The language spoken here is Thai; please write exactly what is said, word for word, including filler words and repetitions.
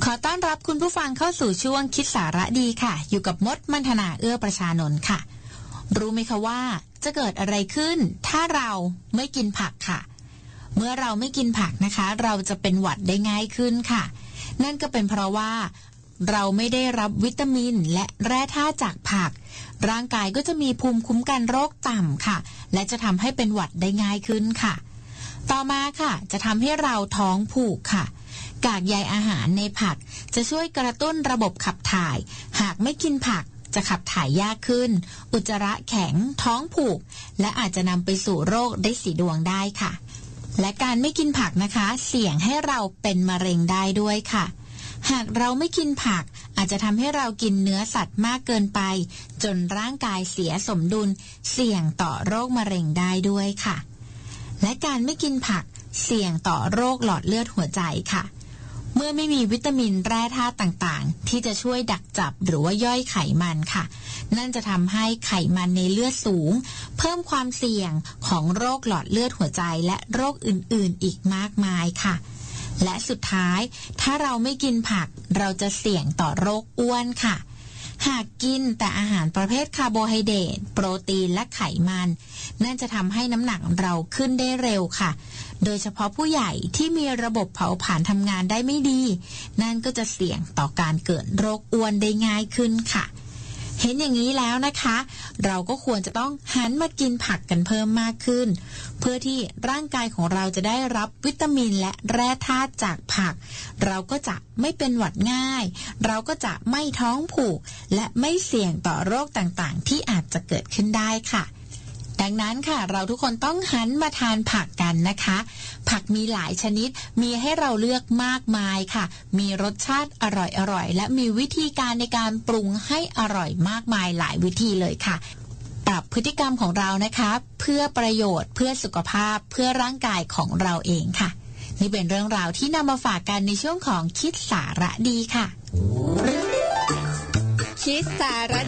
อต้อนรับคุณผู้ฟังเข้าสู่ช่วงคิดสาระดีค่ะอยู่กับมดมัณฑนาเอื้อประชานนท์ค่ะรู้ไหมคะว่าจะเกิดอะไรขึ้นถ้าเราไม่กินผักค่ะเมื่อเราไม่กินผักนะคะเราจะเป็นหวัดได้ง่ายขึ้นค่ะนั่นก็เป็นเพราะว่าเราไม่ได้รับวิตามินและแร่ธาตุจากผักร่างกายก็จะมีภูมิคุ้มกันโรคต่ำค่ะและจะทำให้เป็นหวัดได้ง่ายขึ้นค่ะต่อมาค่ะจะทำให้เราท้องผูกค่ะกากใยอาหารในผักจะช่วยกระตุ้นระบบขับถ่ายหากไม่กินผักจะขับถ่ายยากขึ้นอุจจาระแข็งท้องผูกและอาจจะนำไปสู่โรคได้สีดวงได้ค่ะและการไม่กินผักนะคะเสี่ยงให้เราเป็นมะเร็งได้ด้วยค่ะหากเราไม่กินผักอาจจะทำให้เรากินเนื้อสัตว์มากเกินไปจนร่างกายเสียสมดุลเสี่ยงต่อโรคมะเร็งได้ด้วยค่ะและการไม่กินผักเสี่ยงต่อโรคหลอดเลือดหัวใจค่ะเมื่อไม่มีวิตามินแร่ธาตุต่างๆที่จะช่วยดักจับหรือว่าย่อยไขมันค่ะนั่นจะทำให้ไขมันในเลือดสูงเพิ่มความเสี่ยงของโรคหลอดเลือดหัวใจและโรคอื่นๆอีกมากมายค่ะและสุดท้ายถ้าเราไม่กินผักเราจะเสี่ยงต่อโรคอ้วนค่ะหากกินแต่อาหารประเภทคาร์โบไฮเดรตโปรตีนและไขมันนั่นจะทำให้น้ำหนักเราขึ้นได้เร็วค่ะโดยเฉพาะผู้ใหญ่ที่มีระบบเผาผลาญทำงานได้ไม่ดีนั่นก็จะเสี่ยงต่อการเกิดโรคอ้วนได้ง่ายขึ้นค่ะเห็นอย่างนี้แล้วนะคะเราก็ควรจะต้องหันมากินผักกันเพิ่มมากขึ้นเพื่อที่ร่างกายของเราจะได้รับวิตามินและแร่ธาตุจากผักเราก็จะไม่เป็นหวัดง่ายเราก็จะไม่ท้องผูกและไม่เสี่ยงต่อโรคต่างๆที่อาจจะเกิดขึ้นได้ค่ะดังนั้นค่ะเราทุกคนต้องหันมาทานผักกันนะคะผักมีหลายชนิดมีให้เราเลือกมากมายค่ะมีรสชาติอร่อยๆและมีวิธีการในการปรุงให้อร่อยมากมายหลายวิธีเลยค่ะปรับพฤติกรรมของเรานะคะเพื่อประโยชน์เพื่อสุขภาพเพื่อร่างกายของเราเองค่ะนี่เป็นเรื่องราวที่นำมาฝากกันในช่วงของคิดสาระดีค่ะคิดสาระ